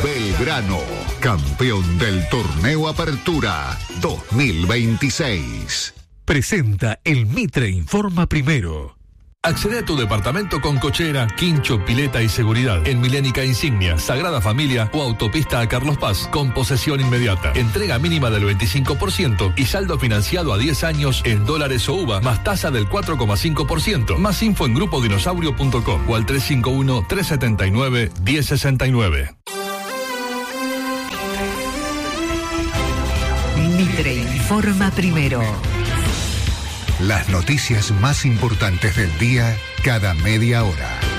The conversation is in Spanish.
Belgrano, campeón del Torneo Apertura 2026. Presenta el Mitre Informa Primero. Accede a tu departamento con cochera, quincho, pileta y seguridad en Milénica Insignia, Sagrada Familia o Autopista a Carlos Paz, con posesión inmediata. Entrega mínima del 25% y saldo financiado a 10 años en dólares o UVA, más tasa del 4,5%. Más info en grupodinosaurio.com o al 351-379-1069. Mitre Informa Primero. Las noticias más importantes del día cada media hora.